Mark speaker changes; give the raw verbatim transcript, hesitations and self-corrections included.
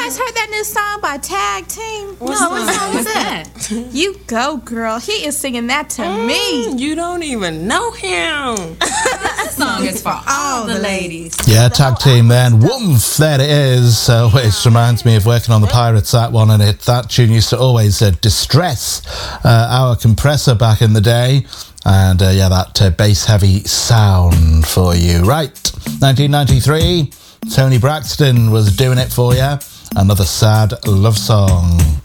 Speaker 1: guys heard that new song by Tag Team?
Speaker 2: What no, what song is that?
Speaker 1: You Go Girl. He is singing that to mm, me.
Speaker 2: You don't even know him. This song is for all the ladies.
Speaker 3: Yeah, Tag Team then. Woomph, there it is. Uh, which reminds me of working on the Pirates, that one, and it that tune used to always uh, distress uh, our compressor back in the day. And uh, yeah, that uh, bass-heavy sound for you. Right, nineteen ninety-three, Tony Braxton was doing it for you. Another sad love song.